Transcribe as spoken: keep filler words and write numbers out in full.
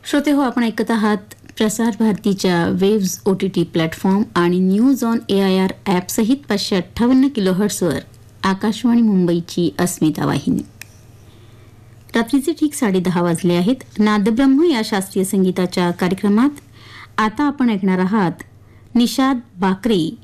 श्रोते हो, आपण ऐकत आहात प्रसार भारतीच्या waves O T T platform आणि news on A I R app सहित पाचशे अठ्ठावन्न किलो हर्ट्सवर आकाशवाणी मुंबईची अस्मिता वाहिनी. रात्रीचे ठीक साडेदहा वाजले आहेत. नादब्रह्म या शास्त्रीय संगीताच्या कार्यक्रमात आता आपण ऐकणार आहात निषाद बाकरे